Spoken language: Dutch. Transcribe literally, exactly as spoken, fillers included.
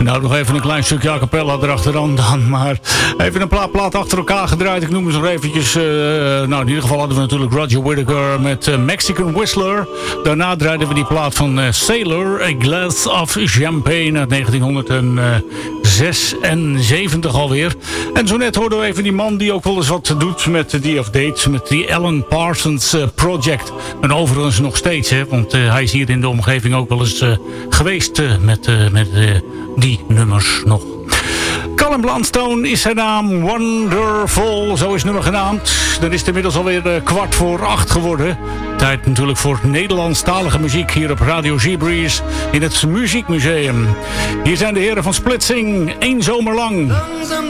Nou, nog even een klein stukje a cappella erachteraan dan. Maar even een plaat, plaat achter elkaar gedraaid. Ik noem ze nog eventjes. Uh, nou, in ieder geval hadden we natuurlijk Roger Whittaker met uh, Mexican Whistler. Daarna draaiden we die plaat van uh, Sailor, A Glass of Champagne uit negentienhonderdzesenzeventig alweer. En zo net hoorden we even die man die ook wel eens wat doet met de D of Date. Met die Alan Parsons uh, Project. En overigens nog steeds, hè. Want uh, hij is hier in de omgeving ook wel eens uh, geweest uh, met, uh, met uh, die nummers nog. Callum Blandstone is zijn naam. Wonderful, zo is het nummer genaamd. Dan is het inmiddels alweer uh, kwart voor acht geworden. Tijd natuurlijk voor Nederlandstalige muziek hier op Radio G-Breeze in het Muziekmuseum. Hier zijn de heren van Splitsing, één zomer lang.